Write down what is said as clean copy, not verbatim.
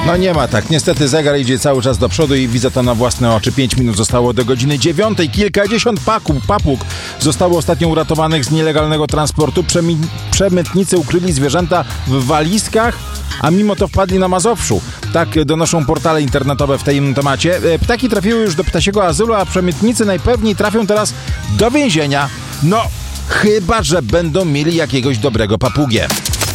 No nie ma tak. Niestety zegar idzie cały czas do przodu i widzę to na własne oczy. 5 minut zostało do godziny 9. Kilkadziesiąt papug zostało ostatnio uratowanych z nielegalnego transportu. Przemytnicy ukryli zwierzęta w walizkach, a mimo to wpadli na Mazowszu. Tak donoszą portale internetowe w tym temacie. Ptaki trafiły już do ptasiego azylu, a przemytnicy najpewniej trafią teraz do więzienia. No, chyba że będą mieli jakiegoś dobrego papugę.